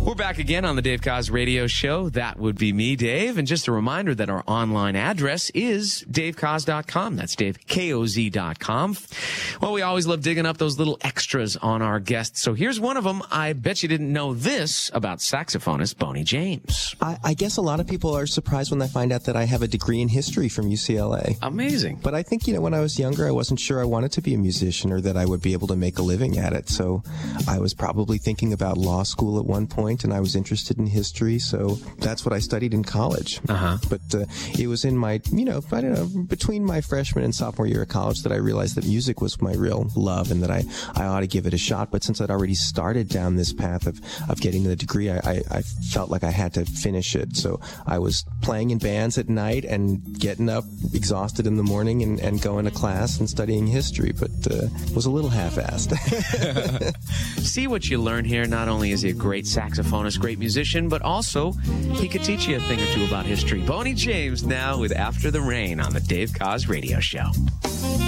We're back again on the Dave Koz Radio Show. That would be me, Dave. And just a reminder that our online address is davekoz.com. That's DaveKoz.com. Well, we always love digging up those little extras on our guests. So here's one of them. I bet you didn't know this about saxophonist Boney James. I guess a lot of people are surprised when they find out that I have a degree in history from UCLA. Amazing. But I think, when I was younger, I wasn't sure I wanted to be a musician or that I would be able to make a living at it. So I was probably thinking about law school at one point, and I was interested in history, so that's what I studied in college. But it was in my, between my freshman and sophomore year of college that I realized that music was my real love and that I ought to give it a shot. But since I'd already started down this path of getting the degree, I felt like I had to finish it. So I was playing in bands at night and getting up exhausted in the morning and going to class and studying history, but was a little half-assed. See what you learn here. Not only is he a great saxophonist, great musician, but also he could teach you a thing or two about history. Boney James now with After the Rain on the Dave Koz Radio Show.